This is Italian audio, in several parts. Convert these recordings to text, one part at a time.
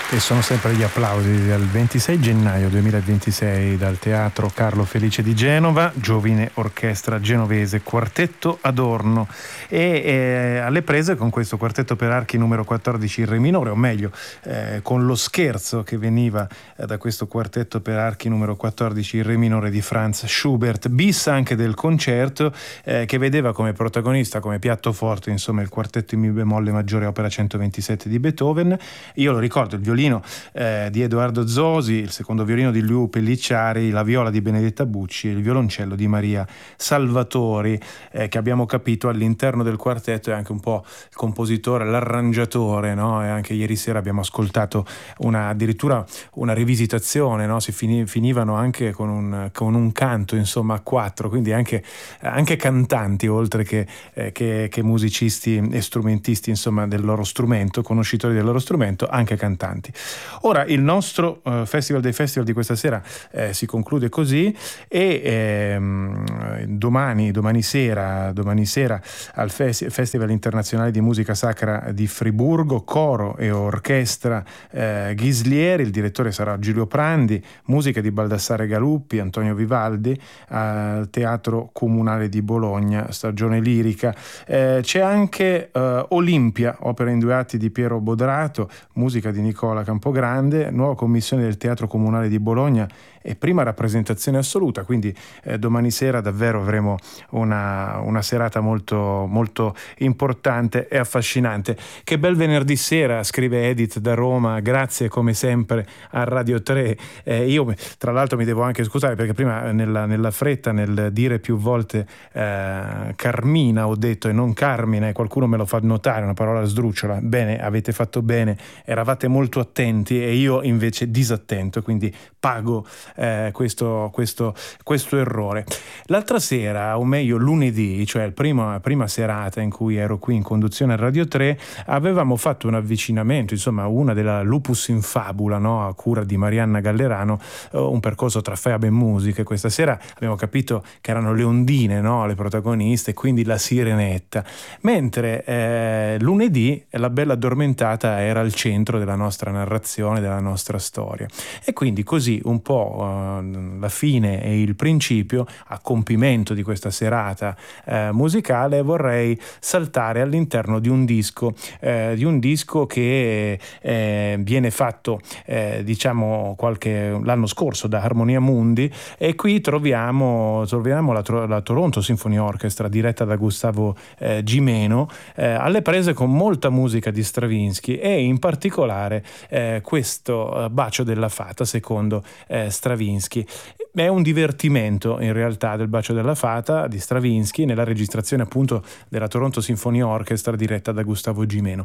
E sono sempre gli applausi del 26 gennaio 2026 dal Teatro Carlo Felice di Genova, Giovine Orchestra Genovese, Quartetto Adorno, e alle prese con questo quartetto per archi numero 14 in re minore, o meglio con lo scherzo che veniva da questo quartetto per archi numero 14 in re minore di Franz Schubert, bis anche del concerto che vedeva come protagonista, come piatto forte, insomma, il quartetto in mi bemolle maggiore opera 127 di Beethoven. Io lo ricordo, il violino di Edoardo Zosi, il secondo violino di Liu Pellicciari, la viola di Benedetta Bucci e il violoncello di Maria Salvatori, che abbiamo capito all'interno del quartetto è anche un po' il compositore, l'arrangiatore, no? E anche ieri sera abbiamo ascoltato addirittura una rivisitazione, no? Si finivano anche con un canto, insomma, a quattro, quindi anche cantanti oltre che musicisti e strumentisti, insomma, del loro strumento, conoscitori del loro strumento, anche cantanti. Ora il nostro Festival dei Festival di questa sera si conclude così, e domani sera al Festival Internazionale di Musica Sacra di Friburgo, coro e orchestra Ghislieri, il direttore sarà Giulio Prandi, musica di Baldassare Galuppi, Antonio Vivaldi, al Teatro Comunale di Bologna, stagione lirica. C'è anche Olimpia, opera in due atti di Piero Bodrato, musica di Nicola Campogrande, nuova commissione del Teatro Comunale di Bologna e prima rappresentazione assoluta, quindi domani sera davvero avremo una serata molto, molto importante e affascinante. Che bel venerdì sera, scrive Edith da Roma, grazie come sempre a Radio 3. Io tra l'altro mi devo anche scusare perché prima nella fretta, nel dire più volte Carmina ho detto e non Carmina, e qualcuno me lo fa notare, una parola sdrucciola. Bene, avete fatto bene, eravate molto attenti e io invece disattento, quindi pago questo errore. L'altra sera, o meglio lunedì, cioè la prima serata in cui ero qui in conduzione a Radio 3, avevamo fatto un avvicinamento, insomma una della Lupus in Fabula, no? A cura di Marianna Gallerano, un percorso tra fab e musica. Questa sera abbiamo capito che erano le ondine, no? Le protagoniste, quindi la sirenetta, mentre lunedì la Bella Addormentata era al centro della nostra narrazione, della nostra storia. E quindi così un po' la fine e il principio, a compimento di questa serata musicale, vorrei saltare all'interno di un disco che viene fatto diciamo l'anno scorso da Armonia Mundi, e qui troviamo la Toronto Symphony Orchestra diretta da Gustavo Gimeno, alle prese con molta musica di Stravinsky, e in particolare questo Bacio della Fata secondo Stravinsky. È un divertimento in realtà del Bacio della Fata di Stravinsky, nella registrazione appunto della Toronto Symphony Orchestra diretta da Gustavo Gimeno.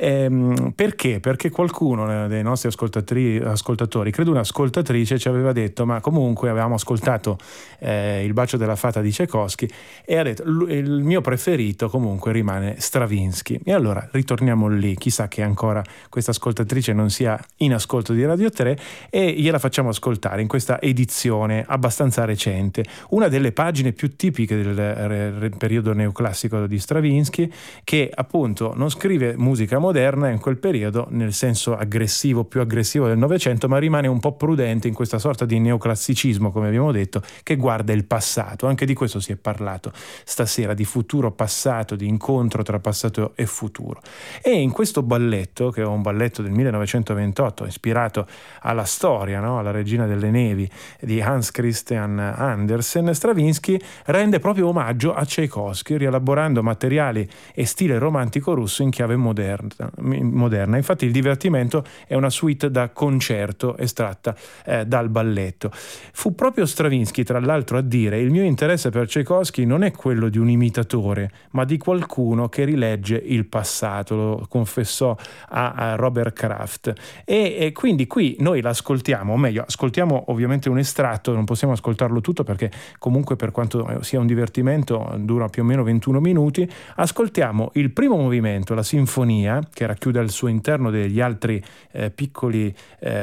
Perché? Perché qualcuno dei nostri ascoltatori, credo un'ascoltatrice, ci aveva detto, ma comunque avevamo ascoltato il Bacio della Fata di Tchaikovsky, e ha detto il mio preferito comunque rimane Stravinsky. E allora ritorniamo lì, chissà che ancora questa ascoltatrice non sia in ascolto di Radio 3, e gliela facciamo ascoltare in questa edizione abbastanza recente, una delle pagine più tipiche del periodo neoclassico di Stravinsky, che appunto non scrive musica moderna in quel periodo nel senso più aggressivo del Novecento, ma rimane un po' prudente in questa sorta di neoclassicismo, come abbiamo detto, che guarda il passato. Anche di questo si è parlato stasera, di futuro passato, di incontro tra passato e futuro. E in questo balletto, che è un balletto del 1928 ispirato alla storia, no? Alla Regina delle Nevi di Hans Christian Andersen, Stravinsky rende proprio omaggio a Tchaikovsky, rielaborando materiali e stile romantico russo in chiave moderna. Infatti il divertimento è una suite da concerto estratta dal balletto. Fu proprio Stravinsky, tra l'altro, a dire: il mio interesse per Tchaikovsky non è quello di un imitatore, ma di qualcuno che rilegge il passato, lo confessò a Robert Kraft. E quindi qui noi l'ascoltiamo, o meglio, ascoltiamo ovviamente un estratto, non possiamo ascoltarlo tutto perché comunque, per quanto sia un divertimento, dura più o meno 21 minuti. Ascoltiamo il primo movimento, la sinfonia, che racchiude al suo interno degli altri piccoli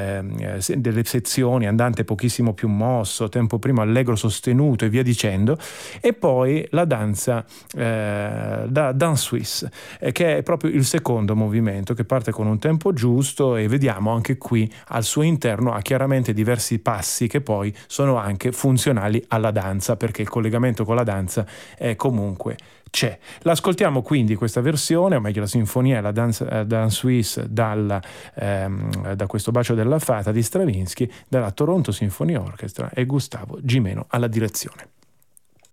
delle sezioni, andante pochissimo più mosso, tempo primo allegro sostenuto e via dicendo, e poi la danza da Danse Suisse, che è proprio il secondo movimento, che parte con un tempo giusto, Toronto, e vediamo anche qui al suo interno ha chiaramente diversi passi che poi sono anche funzionali alla danza, perché il collegamento con la danza è comunque c'è. L'ascoltiamo quindi questa versione, o meglio la sinfonia e la Dance Suisse da questo Bacio della Fata di Stravinsky, dalla Toronto Symphony Orchestra, e Gustavo Gimeno alla direzione.